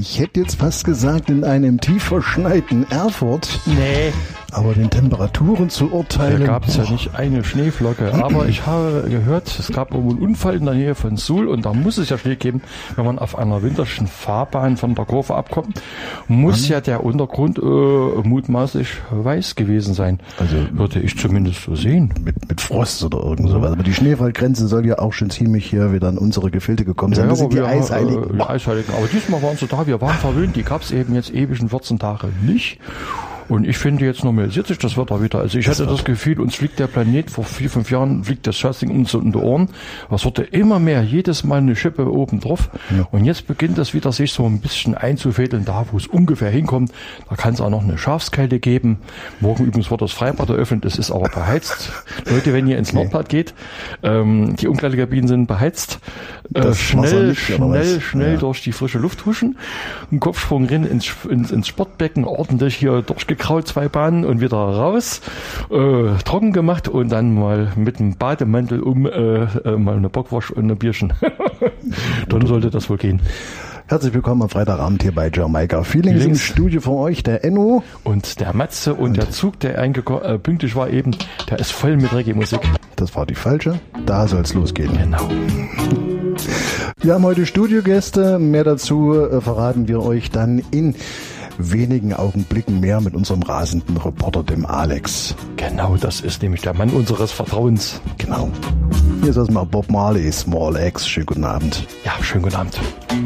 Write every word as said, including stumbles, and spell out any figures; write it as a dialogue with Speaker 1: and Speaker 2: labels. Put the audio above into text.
Speaker 1: Ich hätte jetzt fast gesagt, in einem tief verschneiten Erfurt.
Speaker 2: Nee.
Speaker 1: Aber den Temperaturen zu urteilen...
Speaker 2: Da gab es ja nicht eine Schneeflocke. Aber ich habe gehört, es gab irgendwo einen Unfall in der Nähe von Suhl und da muss es ja Schnee geben, wenn man auf einer winterlichen Fahrbahn von der Kurve abkommt. Muss mhm. ja der Untergrund äh, mutmaßlich weiß gewesen sein. Also würde ich zumindest so sehen.
Speaker 1: Mit, mit Frost oder irgend sowas. Aber die Schneefallgrenze soll ja auch schon ziemlich hier wieder in unsere Gefilde gekommen sein.
Speaker 2: Ja,
Speaker 1: das sind die
Speaker 2: wir,
Speaker 1: Eisheiligen.
Speaker 2: Äh, die Eisheiligen. Aber diesmal waren sie da. Wir waren verwöhnt. Die gab es eben jetzt ewig in vierzehn Tage nicht. Und ich finde, jetzt normalisiert sich das Wetter wieder. Also ich das hatte das Gefühl, uns fliegt der Planet, vor vier, fünf Jahren fliegt das Scheißding uns so in die Ohren. Was wurde immer mehr, jedes Mal eine Schippe oben drauf. Ja. Und jetzt beginnt das wieder sich so ein bisschen einzufädeln, da wo es ungefähr hinkommt. Da kann es auch noch eine Schafskälte geben. Morgen übrigens wird das Freibad eröffnet, es ist aber beheizt. Leute, wenn ihr ins okay. Nordbad geht, ähm, die Umkleidekabinen sind beheizt. Äh, schnell, nicht, schnell, schnell ja. durch die frische Luft huschen. Ein Kopfsprung rein ins, ins, ins Sportbecken, ordentlich hier durchgekraut, zwei Bahnen und wieder raus, äh, trocken gemacht und dann mal mit einem Bademantel um, äh, äh, mal eine Bockwurst und ein Bierchen. Dann sollte das wohl gehen.
Speaker 1: Herzlich willkommen am Freitagabend hier bei Jamaika Feelings im Studio von euch, der Enno.
Speaker 2: Und der Matze und, und der Zug, der äh, pünktlich war eben, der ist voll mit Reggae-Musik.
Speaker 1: Das war die falsche, da soll es losgehen.
Speaker 2: Genau.
Speaker 1: Wir haben heute Studiogäste, mehr dazu äh, verraten wir euch dann in wenigen Augenblicken mehr mit unserem rasenden Reporter, dem Alex.
Speaker 2: Genau, das ist nämlich der Mann unseres Vertrauens.
Speaker 1: Genau. Hier ist erstmal Bob Marley, Small X. Schönen guten Abend.
Speaker 2: Ja, schönen guten Abend.